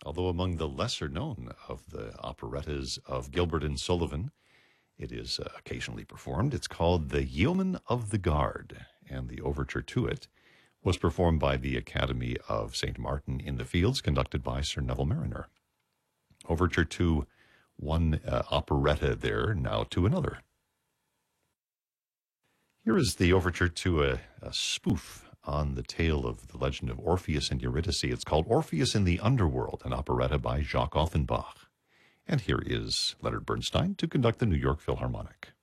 although among the lesser known of the operettas of Gilbert and Sullivan. It is occasionally performed. It's called The Yeoman of the Guard, and the overture to it was performed by the Academy of St. Martin in the Fields, conducted by Sir Neville Mariner. Overture to one operetta there, now to another. Here is the overture to a spoof on the tale of the legend of Orpheus and Eurydice. It's called Orpheus in the Underworld, an operetta by Jacques Offenbach. And here is Leonard Bernstein to conduct the New York Philharmonic.